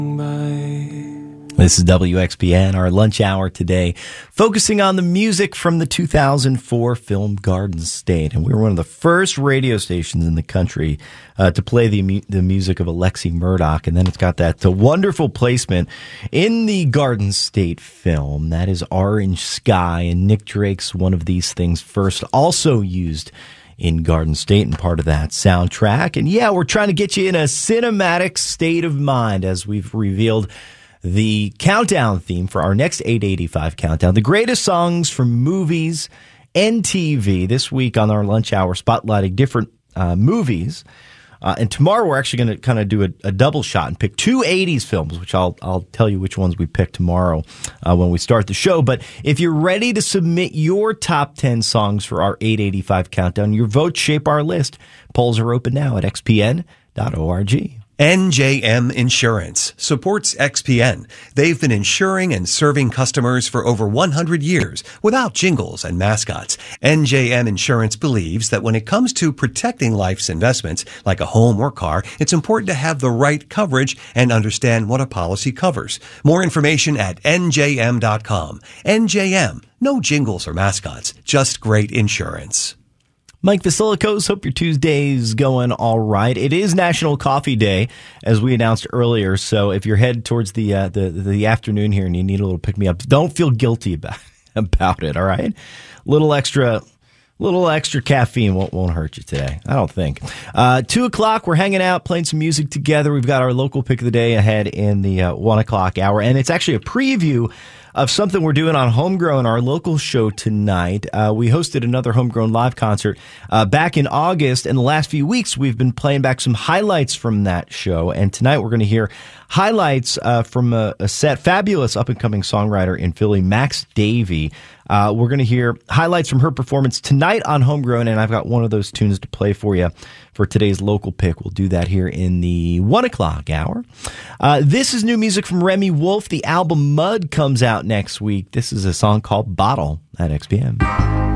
This is WXPN, our lunch hour today, focusing on the music from the 2004 film Garden State. And we were one of the first radio stations in the country to play the music of Alexi Murdoch. And then it's got the wonderful placement in the Garden State film. That is Orange Sky, and Nick Drake's One of These Things First, also used in Garden State and part of that soundtrack. And yeah, we're trying to get you in a cinematic state of mind as we've revealed the countdown theme for our next 885 countdown, the greatest songs from movies and TV. This week on our lunch hour, spotlighting different movies. And tomorrow we're actually going to kind of do a double shot and pick two 80s films, which I'll tell you which ones we pick tomorrow when we start the show. But if you're ready to submit your top 10 songs for our 885 countdown, your votes shape our list. Polls are open now at xpn.org. NJM Insurance supports XPN. They've been insuring and serving customers for over 100 years without jingles and mascots. NJM Insurance believes that when it comes to protecting life's investments, like a home or car, it's important to have the right coverage and understand what a policy covers. More information at njm.com. NJM, no jingles or mascots, just great insurance. Mike Vasilikos, hope your Tuesday's going all right. It is National Coffee Day, as we announced earlier. So if you're headed towards the afternoon here and you need a little pick-me-up, don't feel guilty about it, all right? Little extra caffeine won't hurt you today, I don't think. 2 o'clock, we're hanging out, playing some music together. We've got our local pick of the day ahead in the 1 o'clock hour, and it's actually a preview of something we're doing on Homegrown, our local show tonight. We hosted another Homegrown live concert back in August, and the last few weeks we've been playing back some highlights from that show, and tonight we're going to hear highlights from a fabulous up-and-coming songwriter in Philly, Max Davey. We're going to hear highlights from her performance tonight on Homegrown, and I've got one of those tunes to play for you for today's local pick. We'll do that here in the 1 o'clock hour. This is new music from Remy Wolf. The album Mud comes out next week. This is a song called Bottle at XPM.